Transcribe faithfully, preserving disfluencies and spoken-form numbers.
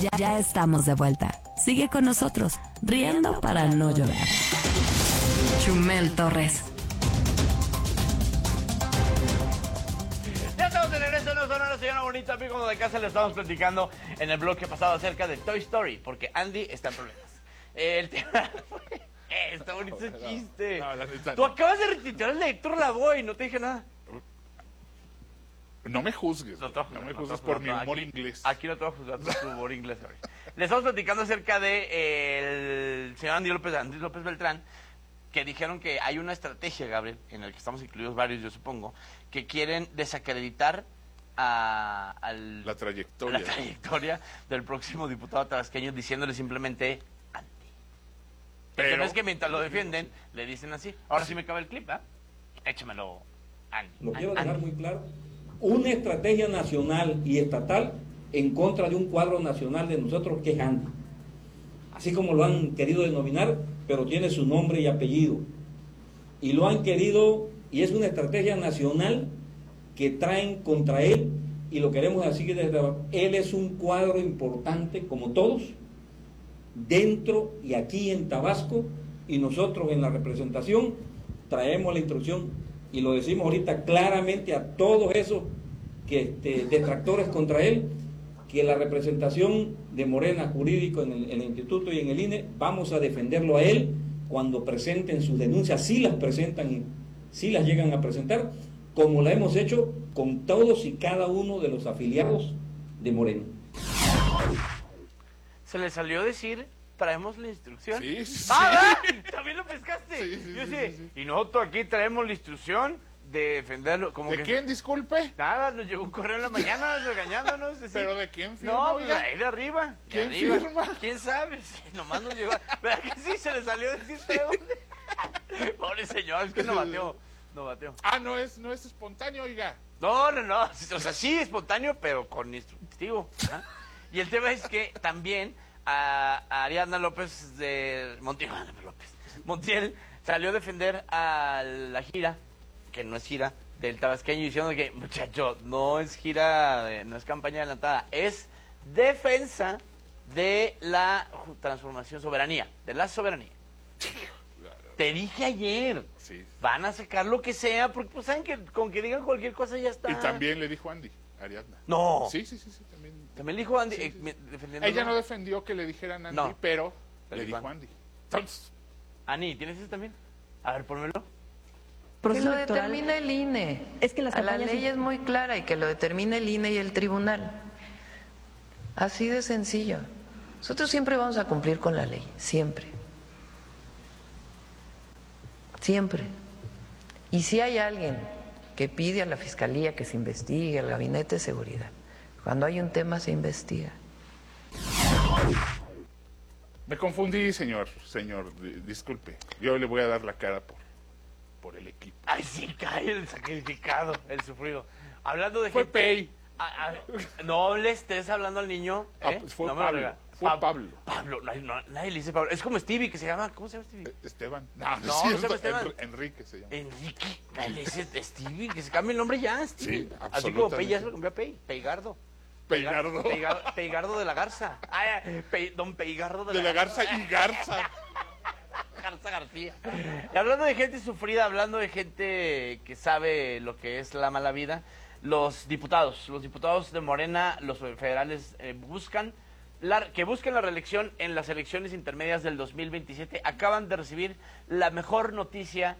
Ya, ya estamos de vuelta. Sigue con nosotros, riendo para no llorar. Chumel Torres. Ya estamos de regreso en Sonora, señora bonita, amigos de casa. Le estamos platicando en el bloque pasado acerca de Toy Story, porque Andy está en problemas. El tema fue... Eh, está bonito ese chiste. No, la neta, Tú no. acabas de retuitear el de Héctor Lavoe y no te dije nada. No me juzgues. No, no, no me juzgues no, por mi humor aquí, inglés. Aquí no te voy a juzgar por tu humor inglés. Le estamos platicando acerca de eh, el señor Andy López, Andy López Beltrán, que dijeron que hay una estrategia, Gabriel, en la que estamos incluidos varios, yo supongo, que quieren desacreditar a, al, la trayectoria. la trayectoria del próximo diputado tabasqueño, diciéndole simplemente Andy. Pero el tema es que mientras lo defienden, le dicen así. Ahora sí me cabe el clip, ¿ah? ¿eh? Échamelo, Andy. Lo quiero dejar muy claro. Una estrategia nacional y estatal en contra de un cuadro nacional de nosotros que es Andy. Así como lo han querido denominar, pero tiene su nombre y apellido. Y lo han querido, y es una estrategia nacional que traen contra él, y lo queremos así desde abajo. Él es un cuadro importante, como todos, dentro y aquí en Tabasco, y nosotros en la representación traemos la instrucción, y lo decimos ahorita claramente a todos esos que, este, detractores contra él, que la representación de Morena jurídico en el, en el instituto y en el I N E, vamos a defenderlo a él cuando presenten sus denuncias, si las presentan y si las llegan a presentar, como la hemos hecho con todos y cada uno de los afiliados de Morena. Se le salió decir, traemos la instrucción. Sí, sí. ¡Ah, también lo pescaste! Sí, sí, Yo sí, sé, sí, sí. y nosotros aquí traemos la instrucción de defenderlo. Como ¿De que... quién, disculpe? Nada, nos llegó un correo en la mañana regañándonos. Así. ¿Pero de quién firma? No, oiga? ahí de arriba. De ¿Quién arriba. firma? ¿Quién sabe? Sí, nomás nos llegó. ¿Verdad que sí? Se le salió decir de dónde. Pobre señor, es que no bateó. No bateó. Ah, no es, no es espontáneo, oiga. No, no, no. O sea, sí espontáneo, pero con instructivo. ¿Ah? Y el tema es que también a, a Ariadna López de Montiel, López, Montiel salió a defender a la gira, que no es gira, del tabasqueño, diciendo que, muchacho, no es gira, de, no es campaña adelantada, es defensa de la transformación, soberanía, de la soberanía. Te dije ayer, Sí. van a sacar lo que sea, porque pues saben que con que digan cualquier cosa ya está. Y también le dijo Andy, Ariadna. No. Sí, sí, sí, sí, también. También le dijo Andy, Sí, eh, sí, me- sí. defendiendo. Ella no defendió que le dijeran Andy, No. pero Le le dijo dijo Andy. Andy. Entonces, Ani, ¿tienes eso también? A ver, pónmelo. Que Proceso lo electoral. determina el I N E. Es que las A la campañas- ley es muy clara y que lo determina el I N E y el tribunal. Así de sencillo. Nosotros siempre vamos a cumplir con la ley, siempre. Siempre. Y si hay alguien que pide a la Fiscalía que se investigue, al Gabinete de Seguridad, cuando hay un tema se investiga. me confundí, señor, señor, di- disculpe. Yo le voy a dar la cara por, por el equipo. Ay, sí, cae el sacrificado, el sufrido. Hablando de Fue gente... Pei. Ah, ah, no le estés hablando al niño. Ah, ¿eh? pues fue No me lo Pablo, rega- fue Pab- Pablo. Pablo, nadie, no, nadie le dice Pablo. Es como Stevie, que se llama... ¿Cómo se llama Stevie? Eh, Esteban. No, no, No, es no cierto. se llama Esteban. Enri- Enrique se llama. Enrique. Nadie le dice Stevie, que se cambie el nombre ya, Stevie. Sí, Así como Pei ya absolutamente. se lo cambió a Pei. Peigardo. Peigardo. Peigardo, Peigardo de la Garza. Ay, ay, Pei- don Peigardo de, De la Garza y Garza. Garza García. Y hablando de gente sufrida, hablando de gente que sabe lo que es la mala vida, los diputados, los diputados de Morena, los federales, eh, buscan la, que busquen la reelección en las elecciones intermedias del dos mil veintisiete, acaban de recibir la mejor noticia